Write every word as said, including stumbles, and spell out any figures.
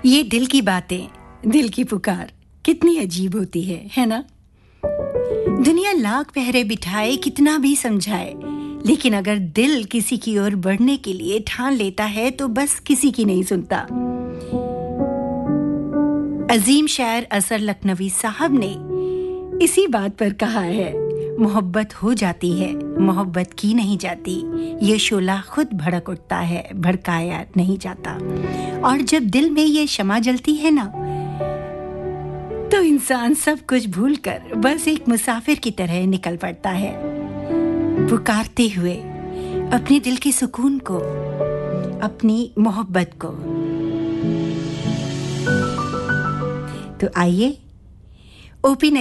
ये दिल की बातें, दिल की पुकार कितनी अजीब होती है, है ना? दुनिया लाख पहरे बिठाए, कितना भी समझाए, लेकिन अगर दिल किसी की ओर बढ़ने के लिए ठान लेता है तो बस किसी की नहीं सुनता। अजीम शायर असर लखनवी साहब ने इसी बात पर कहा है, मोहब्बत हो जाती है, मोहब्बत की नहीं जाती, ये शोला खुद भड़क उठता है, भड़काया नहीं जाता। और जब दिल में ये शमा जलती है ना, तो इंसान सब कुछ भूलकर बस एक मुसाफिर की तरह निकल पड़ता है, पुकारते हुए अपने दिल के सुकून को, अपनी मोहब्बत को। तो आइए ओपी